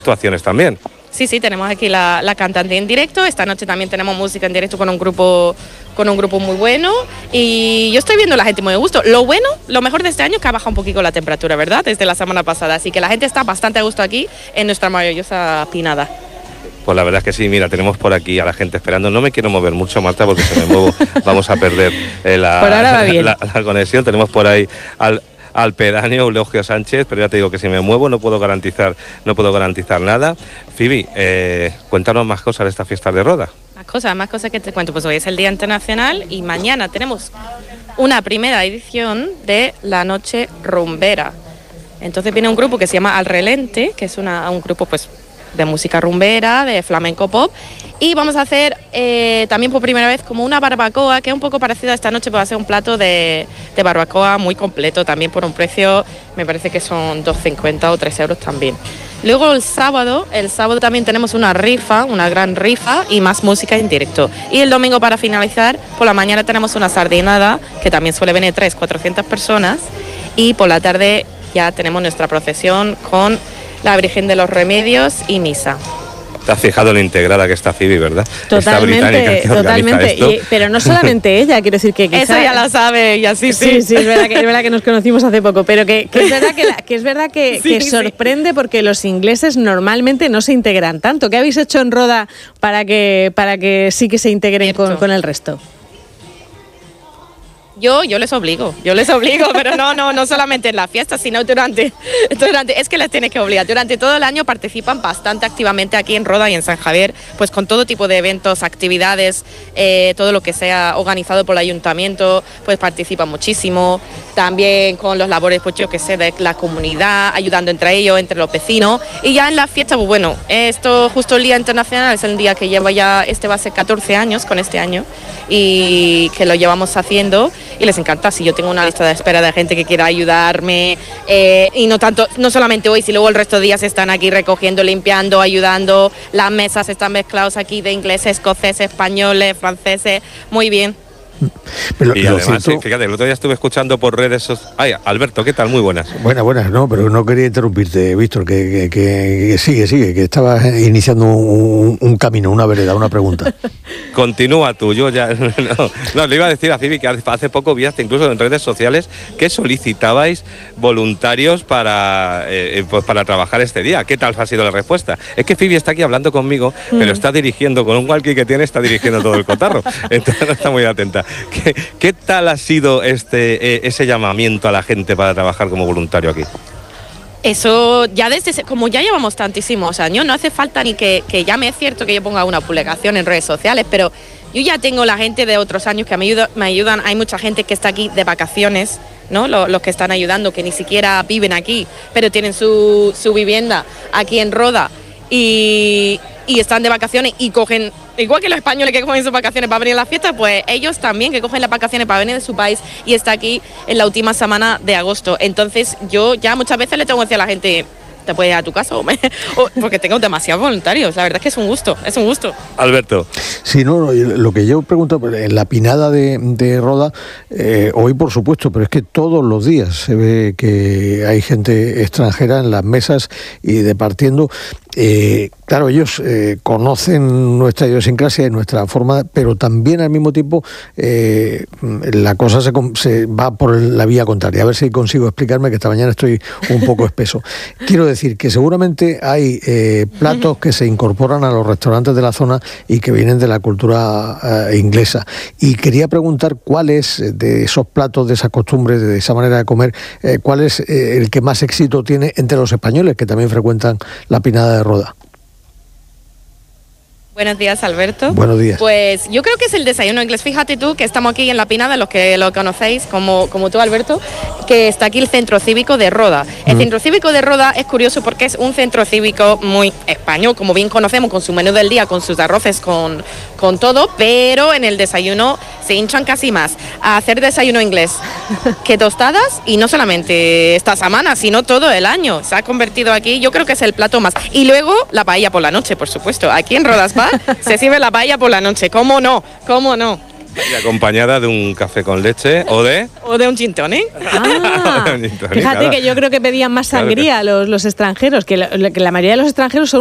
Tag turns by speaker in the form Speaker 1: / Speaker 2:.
Speaker 1: actuaciones también.
Speaker 2: Sí, tenemos aquí la cantante en directo. Esta noche también tenemos música en directo con un grupo muy bueno. Y yo estoy viendo a la gente muy a gusto. Lo mejor de este año es que ha bajado un poquito la temperatura, ¿verdad? Desde la semana pasada. Así que la gente está bastante a gusto aquí en nuestra maravillosa Pinada.
Speaker 1: Pues la verdad es que sí, mira, tenemos por aquí a la gente esperando. No me quiero mover mucho, Marta, porque si me muevo vamos a perder la conexión. Tenemos por ahí al pedáneo Eulogio Sánchez, pero ya te digo que si me muevo no puedo garantizar nada. Phoebe, cuéntanos más cosas de esta fiesta de Roda.
Speaker 2: Más cosas que te cuento. Pues hoy es el Día Internacional y mañana tenemos una primera edición de la Noche Rumbera. Entonces viene un grupo que se llama Al Relente, que es un grupo pues de música rumbera, de flamenco pop, y vamos a hacer también por primera vez como una barbacoa, que es un poco parecida a esta noche, va a ser un plato de barbacoa muy completo, también por un precio, me parece que son 2,50 o 3 euros también. Luego el sábado también tenemos una gran rifa y más música en directo. Y el domingo, para finalizar, por la mañana tenemos una sardinada, que también suele venir 300-400 personas, y por la tarde ya tenemos nuestra procesión con la Virgen de los Remedios y misa.
Speaker 3: Te has fijado en lo integrada que está Phoebe, ¿verdad?
Speaker 4: Totalmente. Pero no solamente ella, quiero decir que quizá...
Speaker 2: Eso ya lo sabe, y así
Speaker 4: sí. Sí, es verdad que nos conocimos hace poco, pero que es verdad que sorprende porque los ingleses normalmente no se integran tanto. ¿Qué habéis hecho en Roda para que sí que se integren con el resto?
Speaker 2: Yo les obligo, pero no solamente en la fiesta, sino durante, es que les tienes que obligar. Durante todo el año participan bastante activamente aquí en Roda y en San Javier, pues con todo tipo de eventos, actividades, todo lo que sea organizado por el ayuntamiento, pues participan muchísimo. También con los labores, pues yo que sé, de la comunidad, ayudando entre ellos, entre los vecinos. Y ya en la fiesta, pues bueno, esto justo el Día Internacional es el día que lleva ya, va a ser 14 años con este año, y que lo llevamos haciendo. Y les encanta, si yo tengo una lista de espera de gente que quiera ayudarme, y no solamente hoy, si luego el resto de días están aquí recogiendo, limpiando, ayudando, las mesas están mezcladas aquí de ingleses, escoceses, españoles, franceses, muy bien.
Speaker 3: Pero, y además, fíjate, el otro día estuve escuchando por redes sociales. Ay, Alberto, ¿qué tal? Muy buenas.
Speaker 5: Buenas, no, pero no quería interrumpirte, Víctor, que sigue, que estabas iniciando un camino, una vereda, una pregunta.
Speaker 3: Continúa tú, yo ya... No, le iba a decir a Phoebe que hace poco vi hasta incluso en redes sociales que solicitabais voluntarios para trabajar este día. ¿Qué tal ha sido la respuesta? Es que Phoebe está aquí hablando conmigo, pero está dirigiendo, con un walkie que tiene, está dirigiendo todo el cotarro. Entonces no está muy atenta. ¿Qué tal ha sido ese llamamiento a la gente para trabajar como voluntario aquí?
Speaker 2: Eso ya como ya llevamos tantísimos años, no hace falta ni que llame. Es cierto que yo ponga una publicación en redes sociales, pero yo ya tengo la gente de otros años que me ayudan. Hay mucha gente que está aquí de vacaciones, ¿no? Los que están ayudando, que ni siquiera viven aquí, pero tienen su vivienda aquí en Roda y están de vacaciones y cogen, igual que los españoles que cogen sus vacaciones para venir a la fiesta, pues ellos también que cogen las vacaciones para venir de su país y está aquí en la última semana de agosto. Entonces yo ya muchas veces le tengo que decir a la gente, te puedes ir a tu casa porque tengo demasiados voluntarios. La verdad es que es un gusto.
Speaker 3: Alberto.
Speaker 5: Sí, no, lo que yo pregunto, en la pinada de Roda, hoy por supuesto, pero es que todos los días se ve que hay gente extranjera en las mesas y departiendo. Claro, ellos conocen nuestra idiosincrasia y nuestra forma, pero también al mismo tiempo la cosa se va por la vía contraria. A ver si consigo explicarme, que esta mañana estoy un poco espeso. Quiero decir que seguramente hay platos que se incorporan a los restaurantes de la zona y que vienen de la cultura inglesa. Y quería preguntar cuál es, de esos platos, de esas costumbres, de esa manera de comer, cuál es el que más éxito tiene entre los españoles que también frecuentan la pinada de Roda.
Speaker 2: Buenos días, Alberto.
Speaker 5: Buenos días.
Speaker 2: Pues yo creo que es el desayuno inglés. Fíjate tú que estamos aquí en la Pinada, los que lo conocéis, como tú, Alberto, que está aquí el Centro Cívico de Roda. El Centro Cívico de Roda es curioso porque es un centro cívico muy español, como bien conocemos, con su menú del día, con sus arroces, con todo, pero en el desayuno se hinchan casi más a hacer desayuno inglés que tostadas, y no solamente esta semana, sino todo el año. Se ha convertido aquí, yo creo que es el plato más. Y luego la paella por la noche, por supuesto. Aquí en Roda Spa se sirve la paella por la noche. ¿Cómo no?
Speaker 1: Y acompañada de un café con leche o de
Speaker 2: un gin tonic.
Speaker 4: Fíjate que yo creo que pedían más sangría los extranjeros, que la mayoría de los extranjeros son